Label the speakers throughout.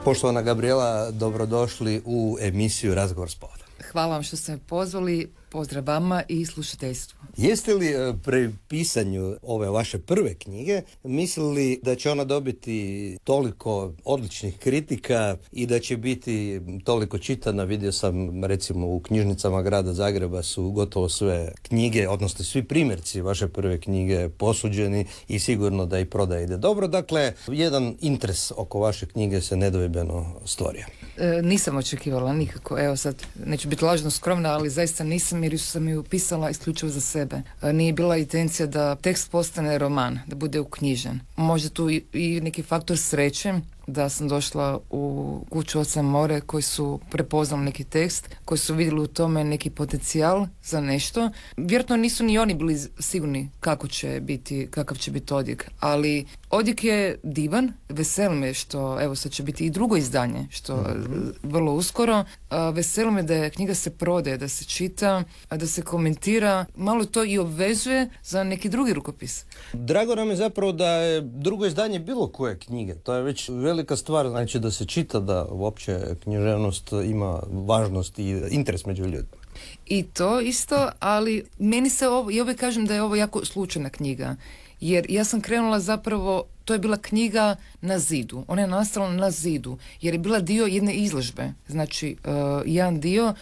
Speaker 1: Poštovana Gabriela, dobrodošli u emisiju Razgovor s povodom.
Speaker 2: Hvala vam što ste me pozvali, pozdrav vama i slušateljstvu.
Speaker 1: Jeste li pri pisanju ove vaše prve knjige mislili da će ona dobiti toliko odličnih kritika i da će biti toliko čitana? Vidio sam recimo u knjižnicama grada Zagreba su gotovo sve knjige, odnosno svi primjerci vaše prve knjige posuđeni i sigurno da i prodaja ide dobro. Dakle, jedan interes oko vaše knjige se nedvojbeno stvorio.
Speaker 2: Nisam očekivala nikako, evo sad neću biti lažno skromna, ali zaista nisam jer sam ju pisala isključivo za sebe. Nije bila intencija da tekst postane roman, da bude uknjižen. Možda tu i neki faktor sreće da sam došla u kuću Oca More koji su prepoznali neki tekst, koji su vidjeli u tome neki potencijal za nešto. Vjerojatno nisu ni oni bili sigurni kakav će biti odjek, ali odjek je divan, veseli me što, evo sad će biti i drugo izdanje, što vrlo uskoro. Veseli me da je knjiga se prodaje, da se čita, da se komentira, malo to i obvezuje za neki drugi rukopis.
Speaker 1: Drago nam je zapravo da je drugo izdanje bilo koje knjige, to je već velika stvar, znači da se čita, da uopće književnost ima važnost i interes među ljudima.
Speaker 2: I to isto, ali meni se ovo, ja uvijek kažem da je ovo jako slučajna knjiga, jer ja sam krenula zapravo, to je bila knjiga na zidu, ona je nastala na zidu, jer je bila dio jedne izložbe, znači jedan dio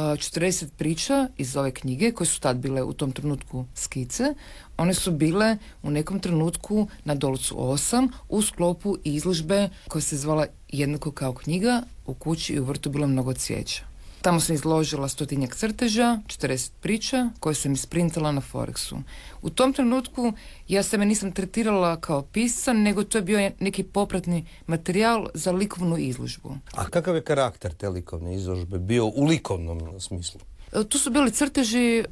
Speaker 2: 40 priča iz ove knjige, koje su tad bile u tom trenutku skice, one su bile u nekom trenutku na Dolcu 8 u sklopu izložbe koja se zvala jednako kao knjiga, u kući i u vrtu bilo mnogo cvijeća. Tamo sam izložila 100-tinjak crteža, 40 priča koje sam isprintala na Forexu. U tom trenutku ja sebe nisam tretirala kao pisan, nego to je bio neki popratni materijal za likovnu izložbu.
Speaker 1: A kakav je karakter te likovne izložbe bio u likovnom smislu?
Speaker 2: Tu su bili crteži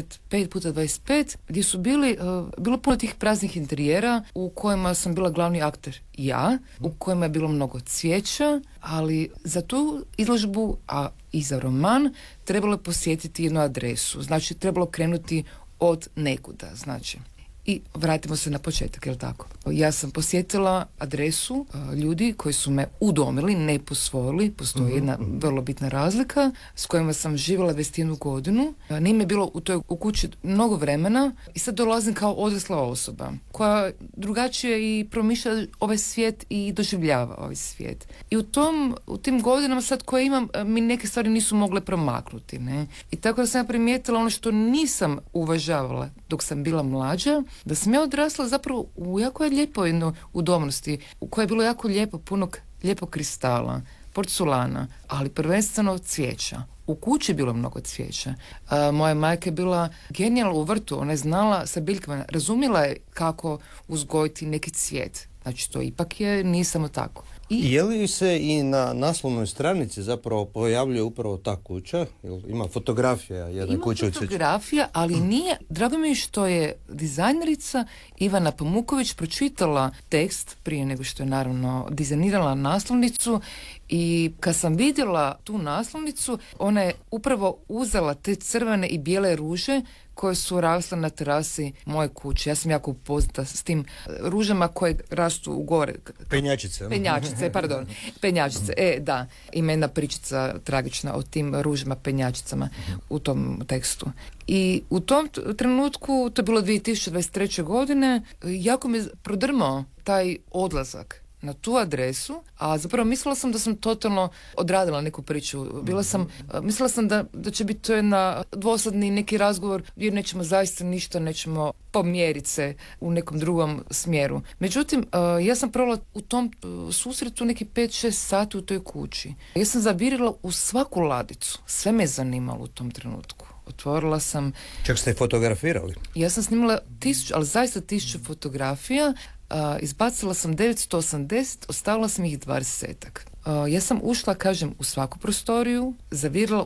Speaker 2: 25x25 gdje su bilo puno tih praznih interijera u kojima sam bila glavni akter ja, u kojima je bilo mnogo cvijeća, ali za tu izložbu, a i za roman, trebalo je posjetiti jednu adresu. Znači, trebalo krenuti od nekuda, znači. I vratimo se na početak, je li tako? Ja sam posjetila adresu ljudi koji su me udomili, ne posvojili, postoji jedna vrlo bitna razlika, s kojima sam živjela 21 godinu. Nije mi bilo u kući mnogo vremena i sad dolazim kao odrasla osoba koja drugačije i promišlja ovaj svijet i doživljava ovaj svijet. I u tim godinama sad koje imam, mi neke stvari nisu mogle promaknuti, ne? I tako da sam ja primijetila ono što nisam uvažavala dok sam bila mlađa, da sam ja odrasla zapravo u jako lijepoj udobnosti, u kojoj je bilo jako lijepo, puno lijepog kristala, porculana, ali prvenstveno cvijeća. U kući je bilo mnogo cvijeća. Moja majka je bila genijalna u vrtu, ona je znala sa biljkama, razumjela je kako uzgojiti neki cvijet. Znači to ipak nije samo tako.
Speaker 1: Je li se i na naslovnoj stranici zapravo pojavljuje upravo ta kuća? Ima fotografija jedne kuće?
Speaker 2: Ima fotografija, ali nije. Drago mi je što je dizajnerica Ivana Pamuković pročitala tekst prije nego što je naravno dizajnirala naslovnicu i kad sam vidjela tu naslovnicu, ona je upravo uzela te crvene i bijele ruže koje su rasle na terasi moje kuće. Ja sam jako upoznata s tim ružama koje rastu u gore.
Speaker 1: Penjačice.
Speaker 2: Penjačice, da. Ima jedna pričica tragična o tim ružama penjačicama u tom tekstu. I u tom trenutku, to je bilo 2023. godine, jako me prodrmao taj odlazak na tu adresu, a zapravo mislila sam da sam totalno odradila neku priču. Mislila sam da će biti to jedna dvosadni neki razgovor jer nećemo pomjeriti se u nekom drugom smjeru. Međutim, ja sam provela u tom susretu neki 5-6 sati u toj kući. Ja sam zavirila u svaku ladicu. Sve me zanimalo u tom trenutku. Otvorila sam...
Speaker 1: Čak ste fotografirali?
Speaker 2: Ja sam snimala 1000 fotografija. Izbacila sam 980, ostavila sam ih 20-ak. Ja sam ušla, u svaku prostoriju, zavirila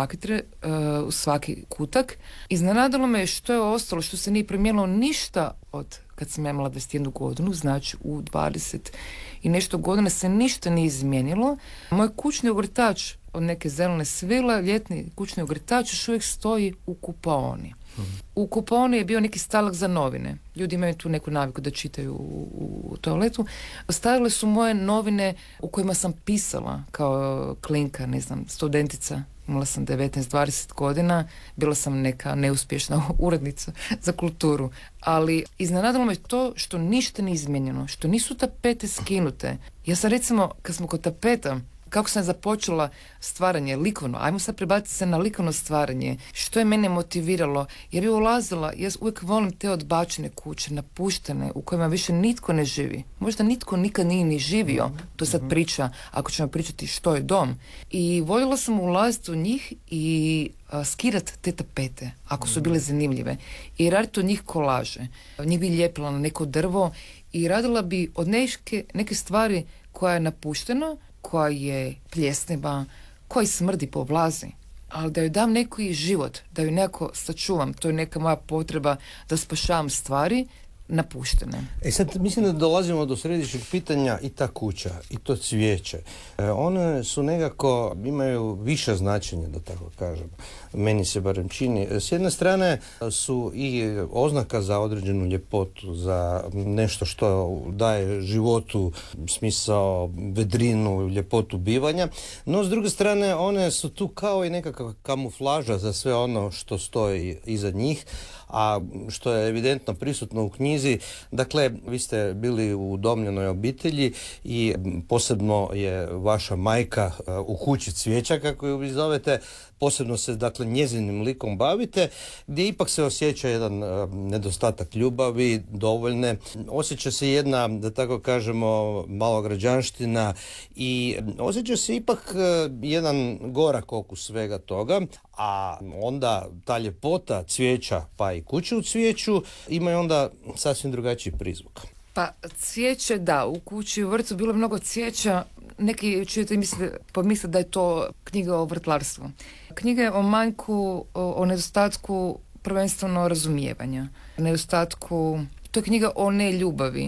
Speaker 2: u svaki kutak. Iznenadilo me što je ostalo, što se nije promijenilo ništa od kad sam imala 21 godinu, znači u 20 i nešto godina se ništa nije izmijenilo. Moj kućni ogrtač od neke zelene svile, ljetni kućni ogrtač još uvijek stoji u kupaoni. U kupaoni je bio neki stalak za novine. Ljudi imaju tu neku naviku da čitaju u toaletu. Stavili su moje novine u kojima sam pisala kao klinka, ne znam, studentica. Imala sam 19-20 godina, bila sam neka neuspješna urednica za kulturu, ali iznenadilo me to što ništa nije izmijenjeno, što nisu tapete skinute. Ja sam recimo, kad smo kod tapeta, kako sam započela stvaranje likovno, ajmo sad prebaciti se na likovno stvaranje, što je mene motiviralo, jer je ulazila, ja uvijek volim te odbačene kuće, napuštene, u kojima više nitko ne živi. Možda nitko nikad nije ni živio, to je sad priča, ako ćemo pričati što je dom. I voljela sam ulaziti u njih i skirati te tapete, ako su bile zanimljive, i raditi od njih kolaže. Njih bi lijepila na neko drvo i radila bi od neke stvari koja je napuštena, koja je pljesniva, koja smrdi po vlazi, ali da joj dam neki život, da joj nekako sačuvam, to je neka moja potreba da spašavam stvari napuštene.
Speaker 1: Sad mislim da dolazimo do središnjeg pitanja i ta kuća, i to cvijeće. One su nekako, imaju više značenja, da tako kažem. Meni se barem čini. S jedne strane su i oznaka za određenu ljepotu, za nešto što daje životu smisao, vedrinu, ljepotu bivanja, no s druge strane one su tu kao i nekakva kamuflaža za sve ono što stoji iza njih, a što je evidentno prisutno u knjizi. Dakle, vi ste bili u udomljenoj obitelji i posebno je vaša majka u kući cvijeća, kako ju vi zovete, posebno se, dakle, njezinim likom bavite, gdje ipak se osjeća jedan nedostatak ljubavi, dovoljne. Osjeća se jedna, da tako kažemo, malograđanština i osjeća se ipak jedan gorak okus svega toga, a onda ta ljepota cvijeća, pa i kuće u cvijeću, imaju onda sasvim drugačiji prizvuk.
Speaker 2: Pa cvijeće, da, u kući u vrtu bilo je mnogo cvijeća. Neki čujete pomisle da je to knjiga o vrtlarstvu. Knjiga je o manjku, o nedostatku prvenstveno razumijevanja. Nedostatku, to je knjiga o neljubavi,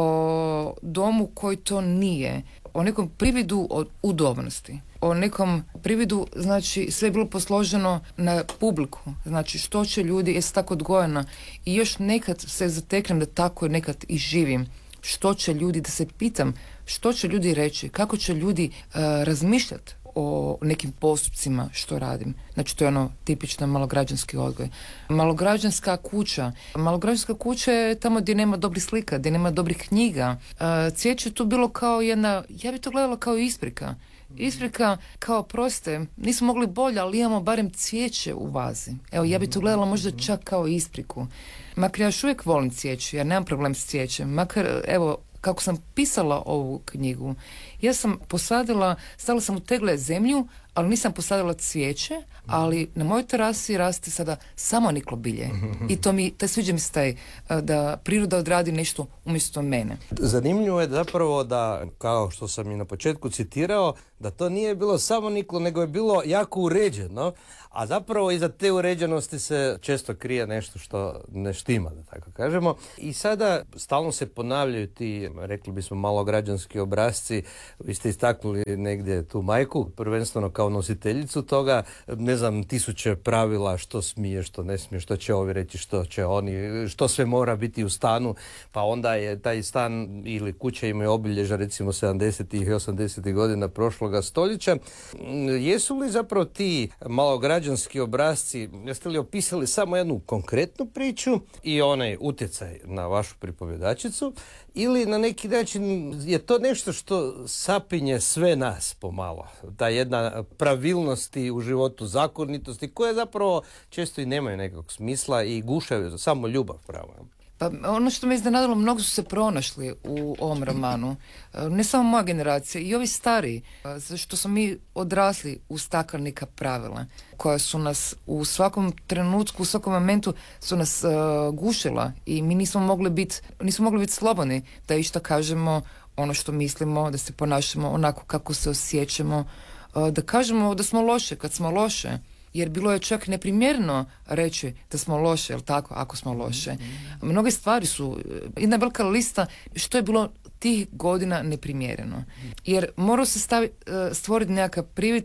Speaker 2: o domu koji to nije, o nekom prividu od udobnosti, o nekom prividu, znači sve je bilo posloženo na publiku, znači što će ljudi, jesam tako odgojena i još nekad se zateknem da tako nekad i živim, što će ljudi, da se pitam što će ljudi reći, kako će ljudi razmišljati o nekim postupcima što radim. Znači to je ono tipično malograđanski odgoj. Malograđanska kuća je tamo gdje nema dobrih slika, gdje nema dobrih knjiga. Cvijeće je tu bilo kao jedna, ja bi to gledala kao isprika. Isprika kao proste, nismo mogli bolje, ali imamo barem cvijeće u vazi. Evo, ja bi to gledala možda čak kao ispriku. Makar ja još uvijek volim cvijeće, ja nemam problem s cvijećem. Makar, evo, kako sam pisala ovu knjigu, ja sam stavila sam u tegle zemlju, ali nisam posadila cvijeće, ali na mojoj terasi raste sada samo niklobilje. I to sviđa mi se taj, da priroda odradi nešto umjesto mene.
Speaker 1: Zanimljivo je zapravo da, kao što sam i na početku citirao, da to nije bilo samo niklo, nego je bilo jako uređeno, a zapravo iza te uređenosti se često krije nešto što ne štima, da tako kažemo. I sada stalno se ponavljaju ti, rekli bismo, malograđanski obrasci. Vi ste istaknuli negdje tu majku, prvenstveno kao nositeljicu toga, ne znam, tisuće pravila što smije, što ne smije, što će ovi reći, što će oni, što sve mora biti u stanu, pa onda je taj stan ili kuća imaju obilježja recimo 70. i 80. godina prošloga stoljeća. Jesu li zapravo ti malograđanski obrasci, jeste li opisali samo jednu konkretnu priču i onaj utjecaj na vašu pripovjedačicu, ili na neki način je to nešto što sapinje sve nas pomalo? Ta jedna pravilnosti u životu, zakonitosti, koje zapravo često i nemaju nekog smisla i guše samo ljubav pravo.
Speaker 2: Pa ono što me iznenadilo, mnogo su se pronašli u ovom romanu. Ne samo moja generacija, i ovi stariji, što smo mi odrasli uz takva neka pravila koja su nas u svakom trenutku, u svakom momentu su nas gušila i mi nismo mogli biti slobodni da išta kažemo ono što mislimo, da se ponašamo onako kako se osjećamo, da kažemo da smo loše kad smo loše. Jer bilo je čak neprimjerno reći da smo loše, jel tako, ako smo loše. Mnoge stvari su, jedna velika lista što je bilo tih godina neprimjereno. Jer morao se stvoriti nekakav privid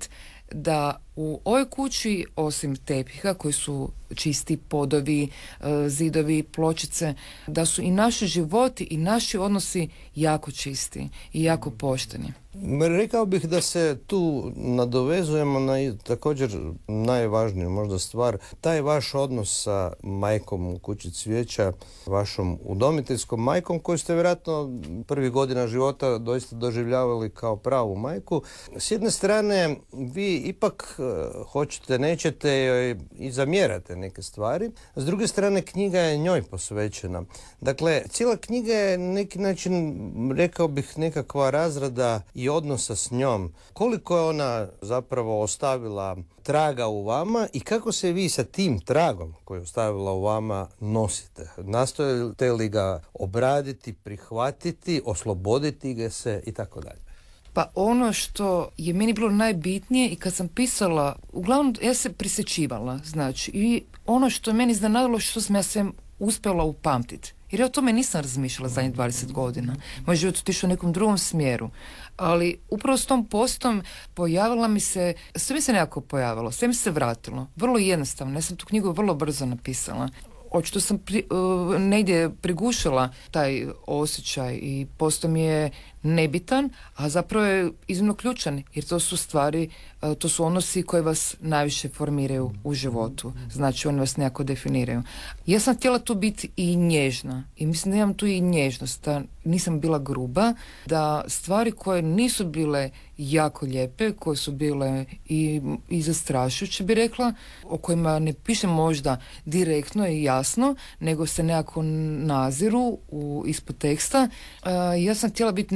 Speaker 2: da u ovoj kući, osim tepiha koji su čisti, podovi, zidovi, pločice, da su i naši životi i naši odnosi jako čisti i jako pošteni.
Speaker 1: Rekao bih da se tu nadovezujemo na također najvažniju možda stvar, taj vaš odnos sa majkom u kući cvijeća, vašom udomiteljskom majkom koju ste vjerojatno prvih godina života doista doživljavali kao pravu majku. S jedne strane vi ipak hoćete, nećete joj i zamjerate neke stvari, s druge strane knjiga je njoj posvećena. Dakle, cijela knjiga je na neki način, rekao bih, nekakva razrada i odnosa s njom. Koliko je ona zapravo ostavila traga u vama i kako se vi sa tim tragom koji je ostavila u vama nosite? Nastojite li ga obraditi, prihvatiti, osloboditi ga se i tako dalje?
Speaker 2: Pa ono što je meni bilo najbitnije i kad sam pisala, uglavnom ja se prisjećivala, znači, i ono što je meni iznenadilo što sam ja se uspjela upamtiti. Jer ja o tome nisam razmišljala zadnjih 20 godina. Moj život otišao u nekom drugom smjeru. Ali upravo s tom postom pojavila mi se, sve mi se nekako pojavilo, sve mi se vratilo. Vrlo jednostavno, ja sam tu knjigu vrlo brzo napisala. Očito sam negdje prigušila taj osjećaj i posto mi je nebitan, a zapravo je iznimno ključan, jer to su stvari, to su odnosi koji vas najviše formiraju u životu. Znači, oni vas nekako definiraju. Ja sam htjela tu biti i nježna i mislim da imam tu i nježnost, da nisam bila gruba, da stvari koje nisu bile jako lijepe, koje su bile i zastrašujuće, bi rekla, o kojima ne pišem možda direktno i jasno, nego se nekako naziru ispod teksta. Ja sam htjela biti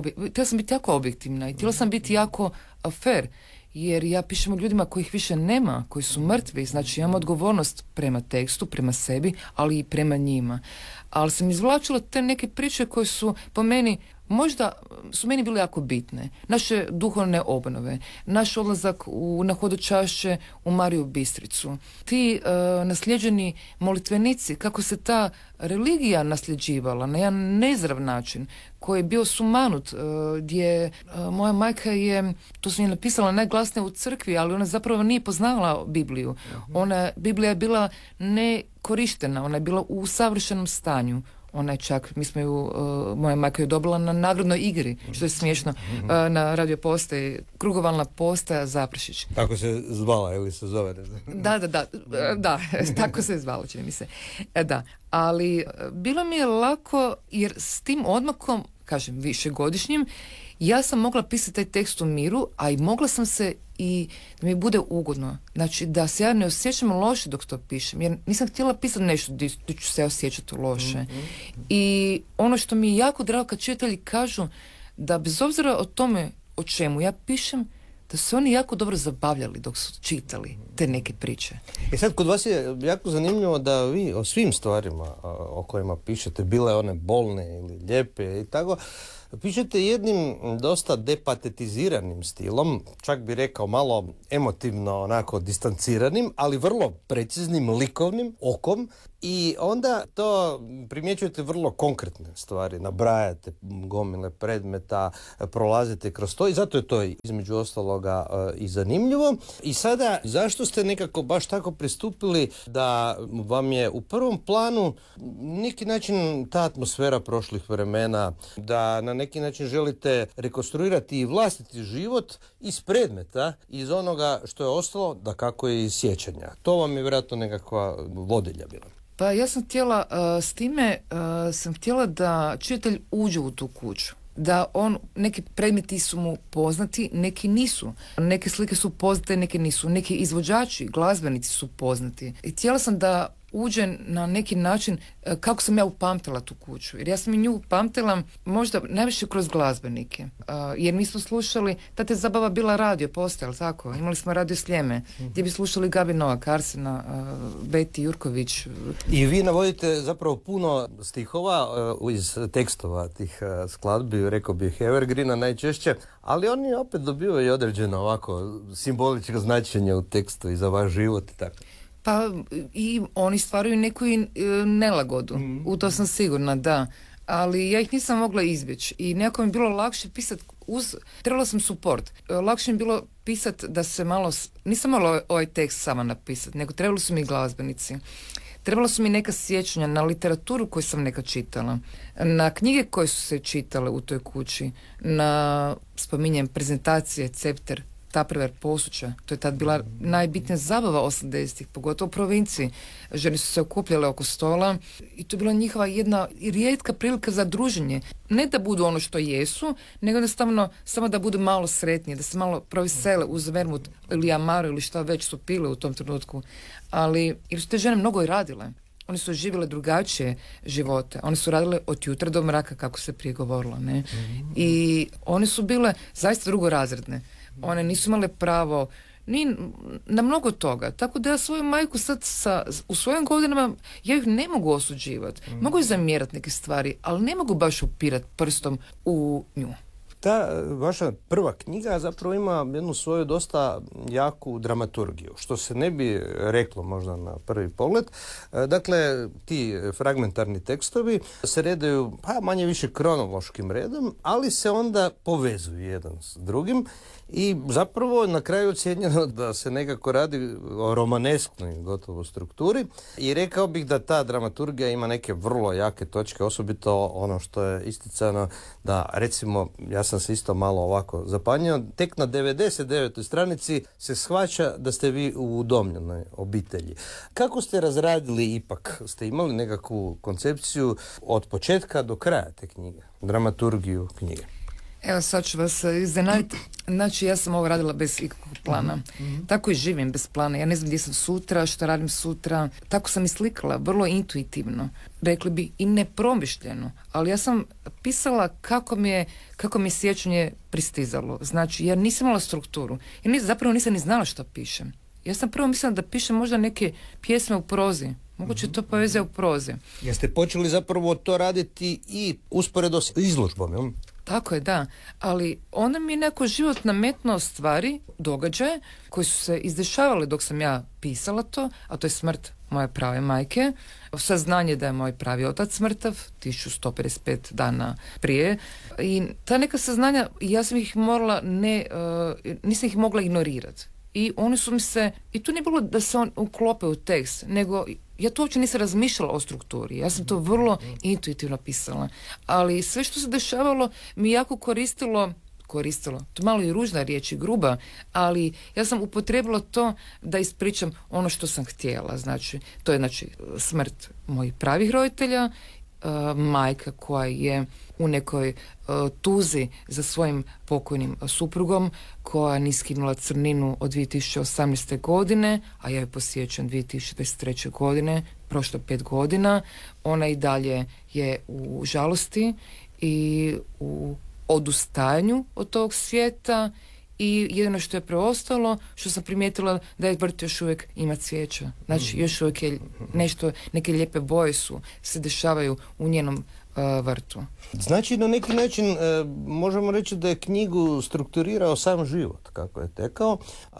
Speaker 2: jako objektivna i htjela sam biti jako fair, jer ja pišem o ljudima kojih više nema, koji su mrtvi, znači imam odgovornost prema tekstu, prema sebi, ali i prema njima. Ali sam izvlačila te neke priče koje su po meni, možda su meni bile jako bitne. Naše duhovne obnove, naš odlazak na hodočašće u Mariju Bistricu, ti nasljeđeni molitvenici, kako se ta religija nasljeđivala na jedan nezdrav način, koji je bio sumanut, gdje moja majka je, to sam je napisala najglasnije u crkvi, ali ona zapravo nije poznavala Bibliju. Biblija je bila nekorištena, ona je bila u savršenom stanju. Ona je čak, moja majka je dobila na nagradnoj igri, što je smiješno, na radio postaji, krugovalna postaja Zaprešić.
Speaker 1: Tako se zvala ili se zove?
Speaker 2: Da, tako se je zvalo, čini mi se. Da, ali bilo mi je lako, jer s tim odmakom, kažem, višegodišnjim, ja sam mogla pisati taj tekst u miru, a i mogla sam se i da mi bude ugodno. Znači, da se ja ne osjećam loše dok to pišem, jer nisam htjela pisati nešto gdje ću se osjećati loše. I ono što mi je jako drago kad čitatelji kažu da bez obzira o tome o čemu ja pišem, da su oni jako dobro zabavljali dok su čitali te neke priče.
Speaker 1: I sad kod vas je jako zanimljivo da vi o svim stvarima o kojima pišete, bile one bolne ili lijepe i tako, pišete jednim dosta depatetiziranim stilom, čak bi rekao malo emotivno onako distanciranim, ali vrlo preciznim likovnim okom, i onda to primjećujete vrlo konkretne stvari, nabrajate gomile predmeta, prolazite kroz to i zato je to između ostaloga i zanimljivo. I sada, zašto ste nekako baš tako pristupili da vam je u prvom planu neki način ta atmosfera prošlih vremena, da na neki način želite rekonstruirati i vlastiti život iz predmeta, iz onoga što je ostalo, da kako je iz sjećanja. To vam je vjerojatno nekakva vodilja bila.
Speaker 2: Pa ja sam htjela, s time sam htjela da čitatelj uđe u tu kuću. Da neki predmeti su mu poznati, neki nisu. Neke slike su poznate, neke nisu. Neki izvođači, glazbenici su poznati. I htjela sam da uđe na neki način kako sam ja upamtila tu kuću. Jer ja sam i nju upamtila možda najviše kroz glazbenike. Jer mi smo slušali, tada je zabava bila radio postaja, ali tako? Imali smo radio Sljeme, gdje bi slušali Gabi Novak, Arsena, Beti Jurković.
Speaker 1: I vi navodite zapravo puno stihova iz tekstova tih skladbi, rekao bih evergreena najčešće, ali oni opet dobivaju i određeno ovako simboličko značenje u tekstu i za vaš život i tako.
Speaker 2: Pa i oni stvaraju neku nelagodu, u to sam sigurna, da. Ali ja ih nisam mogla izbjeći i nekako mi je bilo lakše pisati trebala sam suport. Lakše mi bilo pisati da se malo, nisam morala ovaj tekst sama napisati, nego trebali su mi glazbenici. Trebala su mi neka sjećanja na literaturu koju sam nekad čitala, na knjige koje su se čitale u toj kući, na, spominjem, prezentacije, cepter, Tupperware posuća. To je tad bila najbitnija zabava 80-ih, pogotovo u provinciji. Žene su se okupljale oko stola i to je bila njihova jedna rijetka prilika za druženje. Ne da budu ono što jesu, nego jednostavno samo da budu malo sretnije, da se malo provisele uz vermut ili amaru ili šta već su pile u tom trenutku. Ali, jer su te žene mnogo i radile. One su živjele drugačije živote. One su radile od jutra do mraka, kako se prije govorilo, ne? I one su bile zaista drugorazredne. One nisu imale pravo ni na mnogo toga. Tako da ja svoju majku sad u svojim godinama, ja ih ne mogu osuđivati. Mogu ih zamjerati neke stvari, ali ne mogu baš upirati prstom u nju.
Speaker 1: Ta vaša prva knjiga zapravo ima jednu svoju dosta jaku dramaturgiju, što se ne bi reklo možda na prvi pogled. Dakle, ti fragmentarni tekstovi se redaju pa manje više kronološkim redom, ali se onda povezuju jedan s drugim i zapravo na kraju ocijenjeno da se nekako radi o romanesknoj gotovo strukturi i rekao bih da ta dramaturgija ima neke vrlo jake točke, osobito ono što je isticano da recimo, ja sam se isto malo ovako zapanjio, tek na 99. stranici se shvaća da ste vi u udomljenoj obitelji. Kako ste razradili ipak? Ste imali nekakvu koncepciju od početka do kraja te knjige? Dramaturgiju knjige?
Speaker 2: Evo sad ću vas iznenaditi. Znači ja sam ovo radila bez ikakvog plana. Tako i živim bez plana. Ja ne znam gdje sam sutra, što radim sutra. Tako sam i slikala, vrlo intuitivno. Rekli bi i nepromišljeno. Ali ja sam pisala kako mi je sjećanje pristizalo. Znači ja nisam imala strukturu. Ja zapravo nisam ni znala što pišem. Ja sam prvo mislila da pišem možda neke pjesme u prozi. Moguće to poezija u prozi.
Speaker 1: Jeste počeli zapravo to raditi i usporedo s izložbom, jel?
Speaker 2: Tako je, da. Ali onda mi je neko život nametnuo stvari, događaje koji su se izdešavali dok sam ja pisala to, a to je smrt moje prave majke, saznanje da je moj pravi otac mrtav 1155 dana prije i ta neka saznanja, ja sam ih morala nisam ih mogla ignorirati. I oni su mi se, i tu nije bilo da se on uklope u tekst, nego ja tu uopće nisam razmišljala o strukturi. Ja sam to vrlo intuitivno pisala. Ali sve što se dešavalo mi jako koristilo, to malo i ružna riječ i gruba, ali ja sam upotrijebila to da ispričam ono što sam htjela. Znači, to je smrt mojih pravih roditelja, majka koja je u nekoj tuzi za svojim pokojnim suprugom, koja nije skinula crninu od 2018. godine, a ja je posjećam 2023. godine, prošlo 5 godina. Ona i dalje je u žalosti i u odustajanju od tog svijeta i jedino što je preostalo, što sam primijetila da je vrt još uvijek ima cvijeća. Znači, još uvijek je neke lijepe boje se dešavaju u njenom vrtu.
Speaker 1: Znači, na neki način možemo reći da je knjigu strukturirao sam život, kako je tekao,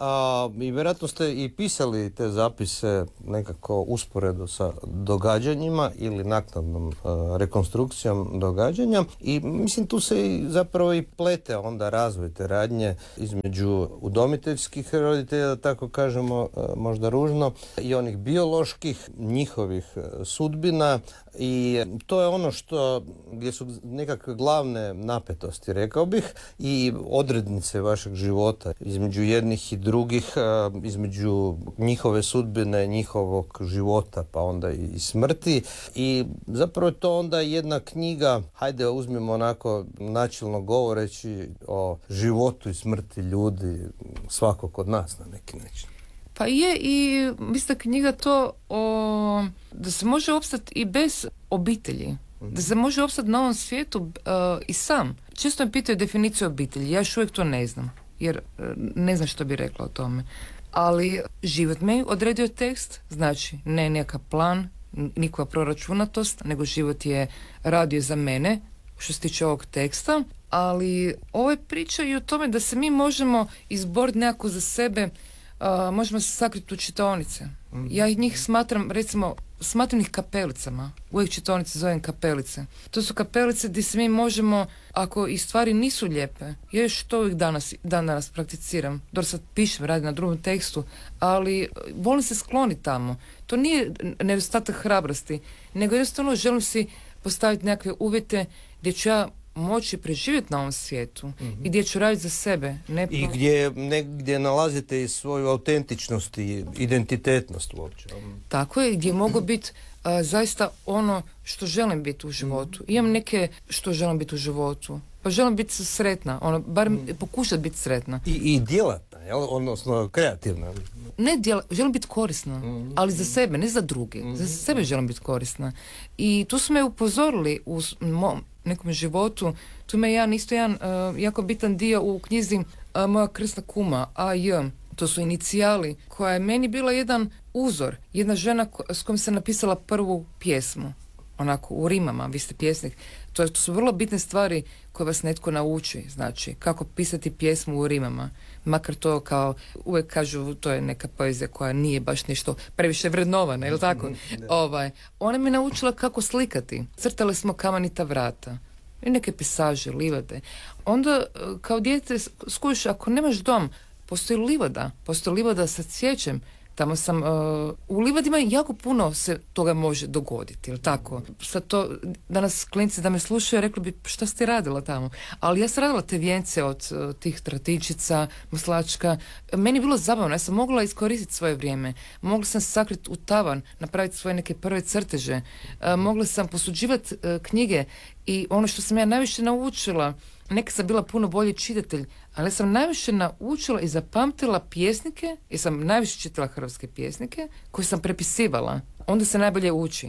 Speaker 1: i vjerojatno ste i pisali te zapise nekako usporedo sa događanjima ili naknadnom rekonstrukcijom događanja i mislim tu se zapravo i plete onda razvoj te radnje između udomiteljskih roditelja, da tako kažemo, možda ružno, i onih bioloških, njihovih sudbina i to je ono gdje su nekakve glavne napetosti, rekao bih, i odrednice vašeg života između jednih i drugih, između njihove sudbine, njihovog života, pa onda i smrti. I zapravo je to onda jedna knjiga, hajde uzmimo onako načelno govoreći o životu i smrti ljudi, svakog od nas na neki način.
Speaker 2: Pa je, i mislim knjiga to da se može opstati i bez obitelji. Da se može opstati na ovom svijetu i sam. Često me pitaju definiciju obitelji. Ja još uvijek to ne znam. Jer ne znam što bi rekla o tome. Ali život me odredio tekst. Znači, ne nekakav plan, nikakva proračunatost, nego život je radio za mene što se tiče ovog teksta. Ali ovo je priča i o tome da se mi možemo izboriti nekako za sebe. Možemo se sakriti u čitaonice. Ja njih smatram, recimo, smatram ih kapelicama. Uvijek čitaonice zovem kapelice. To su kapelice gdje se mi možemo, ako i stvari nisu lijepe, ja još to uvijek danas prakticiram. Dobro, sad pišem, radim na drugom tekstu, ali volim se skloniti tamo. To nije nedostatak hrabrosti, nego jednostavno želim si postaviti nekakve uvjete gdje ću ja moći preživjeti na ovom svijetu i gdje ću raditi za sebe.
Speaker 1: I gdje negdje nalazite i svoju autentičnost i identitetnost uopće.
Speaker 2: Tako je, gdje mogu biti zaista ono što želim biti u životu. Imam neke što želim biti u životu. Pa želim biti sretna, bar pokušati biti sretna.
Speaker 1: I djelatna, jel? Odnosno kreativna.
Speaker 2: Želim biti korisna, ali za sebe, ne za druge. Za sebe želim biti korisna. I tu su me upozorili u mom nekom životu. Tu me isto jedan jako bitan dio u knjizi Moja krsna kuma, A.J. To su inicijali, koja je meni bila jedan uzor. Jedna žena s kojom sam napisala prvu pjesmu. Onako, u rimama, vi ste pjesnik. To su vrlo bitne stvari koje vas netko nauči. Znači, kako pisati pjesmu u rimama. Makar to kao, uvijek kažu, to je neka poezija koja nije baš nešto previše vrednovana, je li tako? Ona me naučila kako slikati. Crtali smo kamenita vrata. I neke pisaže, livade. Onda, kao dijete, skužiš, ako nemaš dom, postoji livada sa cvijećem. Tamo sam, u livadima jako puno se toga može dogoditi, jel tako? Sad to, danas klinici da me slušaju, rekli bi šta ste radila tamo? Ali ja sam radila te vijence od tih tratičica, maslačka. Meni je bilo zabavno, ja sam mogla iskoristiti svoje vrijeme. Mogla sam se sakriti u tavan, napraviti svoje neke prve crteže. Mogla sam posuđivati knjige i ono što sam ja najviše naučila, nekad sam bila puno bolji čitatelj, ali sam najviše naučila i zapamtila pjesnike, jer sam najviše čitala hrvatske pjesnike, koje sam prepisivala. Onda se najbolje uči.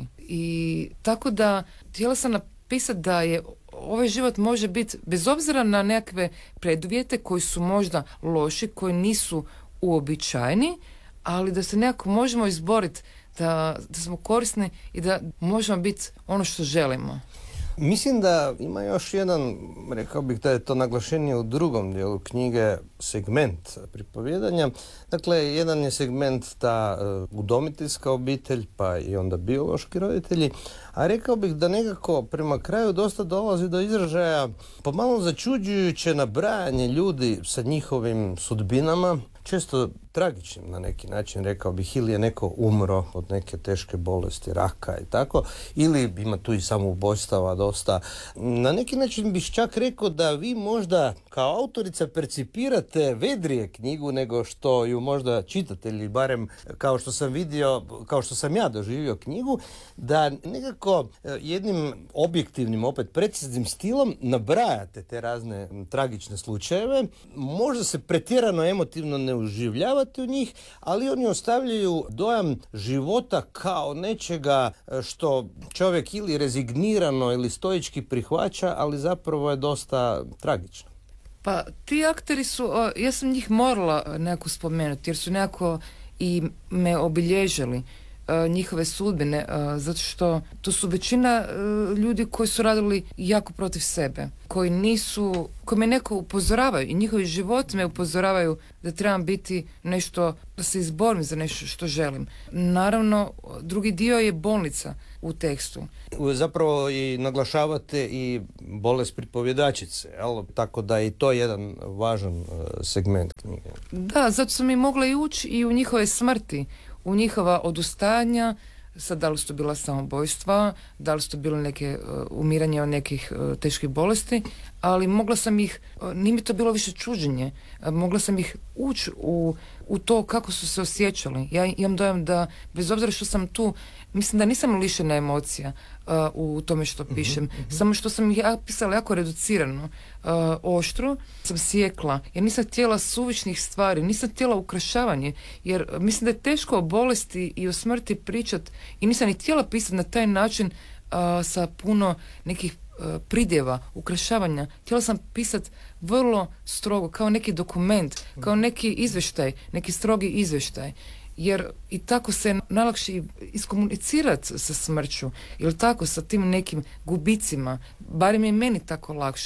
Speaker 2: I tako da, htjela sam napisati da je ovaj život može biti, bez obzira na nekakve preduvjete koji su možda loši, koji nisu uobičajeni, ali da se nekako možemo izboriti, da smo korisni i da možemo biti ono što želimo.
Speaker 1: Mislim da ima još jedan, rekao bih da je to naglašenije u drugom dijelu knjige, segment pripovjedanja. Dakle, jedan je segment ta udomiteljska obitelj, pa i onda biološki roditelji, a rekao bih da nekako prema kraju dosta dolazi do izražaja pomalo začuđujuće nabrajanje ljudi sa njihovim sudbinama, često tragičnim na neki način, rekao bih, ili je neko umro od neke teške bolesti, raka i tako, ili ima tu i samoubojstava dosta. Na neki način bih čak rekao da vi možda kao autorica percipirate vedrije knjigu nego što ju možda čitatelji, barem kao što sam vidio, kao što sam ja doživio knjigu, da nekako jednim objektivnim, opet preciznim stilom nabrajate te razne tragične slučajeve. Možda se pretjerano emotivno ne uživljavate u njih, ali oni ostavljaju dojam života kao nečega što čovjek ili rezignirano ili stoički prihvaća, ali zapravo je dosta tragično.
Speaker 2: Pa ti akteri su, ja sam njih morala nekako spomenuti, jer su nekako i me obilježili njihove sudbine, zato što to su većina ljudi koji su radili jako protiv sebe, koji me neko upozoravaju i njihovi životi me upozoravaju da trebam biti nešto, da se izborim za nešto što želim. Naravno, drugi dio je bolnica u tekstu.
Speaker 1: Zapravo i naglašavate i bolest pripovjedačice, jel? Tako da je i to jedan važan segment knjige.
Speaker 2: Da, zato sam i mogla i ući i u njihove smrti, u njihova odustajanja, sad da li su to bila samoubojstva, da li su to bilo neke umiranje od nekih teških bolesti, ali mogla sam ih, nije mi to bilo više čuđenje, mogla sam ih ući u to kako su se osjećali. Ja imam dojam da, bez obzira što sam tu, mislim da nisam lišena emocija u tome što pišem, samo što sam ih ja pisala jako reducirano, oštro sam sjekla, jer nisam htjela suvišnih stvari, nisam htjela ukrašavanje, jer mislim da je teško o bolesti i o smrti pričat i nisam ni htjela pisati na taj način sa puno nekih pridjeva, ukrašavanja. Htjela sam pisati vrlo strogo, kao neki dokument, kao neki izvještaj, neki strogi izvještaj. Jer i tako se najlakše iskomunicirati sa smrću, ili tako sa tim nekim gubicima, barem je meni tako lakše.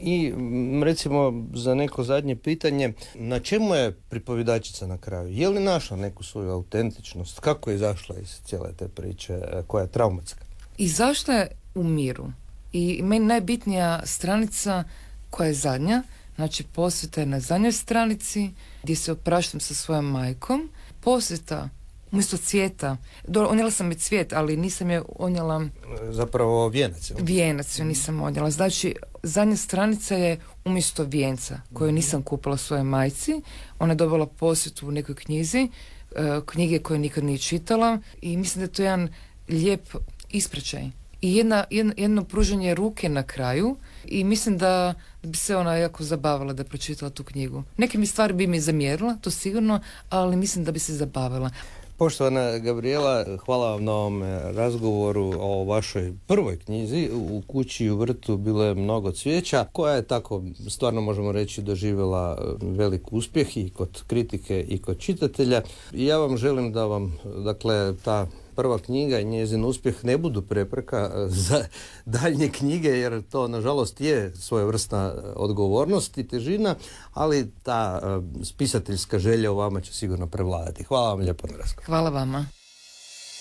Speaker 1: I recimo za neko zadnje pitanje, na čemu je pripovjedačica na kraju? Je li našla neku svoju autentičnost? Kako je izašla iz cijele te priče koja je traumatska?
Speaker 2: Izašla je u miru. I meni najbitnija stranica koja je zadnja, znači posveta je na zadnjoj stranici gdje se opraštam sa svojom majkom. Posveta umjesto cvijeta, onijela sam i cvijet, ali nisam je onijela...
Speaker 1: Zapravo vijenac.
Speaker 2: Vijenac ju nisam onijela. Znači, zadnja stranica je umjesto vijenca, koju nisam kupila svojoj majci. Ona je dobila posvetu u nekoj knjizi, knjige koje nikad nije čitala i mislim da je to jedan lijep ispraćaj. I jedno pružanje ruke na kraju i mislim da bi se ona jako zabavila da pročitala tu knjigu. Neke mi stvari bi mi zamjerila, to sigurno, ali mislim da bi se zabavila.
Speaker 1: Poštovana Gabrijela, hvala vam na ovom razgovoru o vašoj prvoj knjizi. U kući i u vrtu bilo je mnogo cvijeća, koja je tako, stvarno možemo reći, doživjela velik uspjeh i kod kritike i kod čitatelja. I ja vam želim da vam, dakle, ta prva knjiga i njezin uspjeh ne budu prepreka za daljnje knjige, jer to nažalost je svojevrsna odgovornost i težina, ali ta spisateljska želja u vama će sigurno prevladati. Hvala vam lijepo na razgovor.
Speaker 2: Hvala vama.